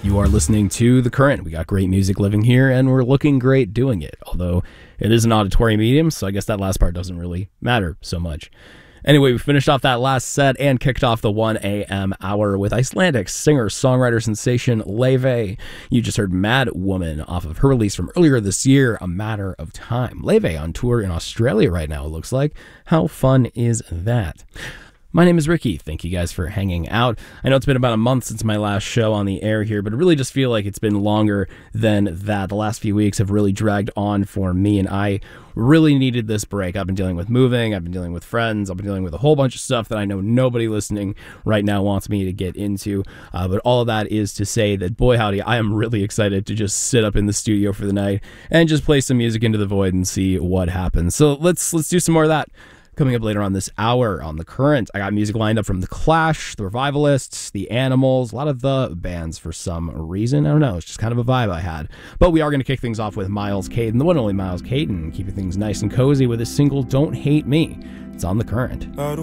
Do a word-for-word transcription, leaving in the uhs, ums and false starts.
You are listening to The Current. We got great music living here, and we're looking great doing it, although it is an auditory medium, so I guess that last part doesn't really matter so much. Anyway, we finished off that last set and kicked off the one a.m. hour with Icelandic singer-songwriter sensation Laufey. You just heard Mad Woman off of her release from earlier this year, A Matter of Time. Laufey on tour in Australia right now, it looks like. How fun is that? My name is Ricky. Thank you guys for hanging out. I know it's been about a month since my last show on the air here, but I really just feel like it's been longer than that. The last few weeks have really dragged on for me, and I really needed this break. I've been dealing with moving, I've been dealing with friends, I've been dealing with a whole bunch of stuff that I know nobody listening right now wants me to get into, uh, but all of that is to say that, boy howdy, I am really excited to just sit up in the studio for the night and just play some music into the void and see what happens. So let's let's do some more of that. Coming up later on this hour on The Current, I got music lined up from The Clash, The Revivalists, The Animals, a lot of the bands for some reason. I don't know, it's just kind of a vibe I had. But we are going to kick things off with Miles Caden, the one and only Miles Caden, keeping things nice and cozy with his single Don't Hate Me. It's on The Current.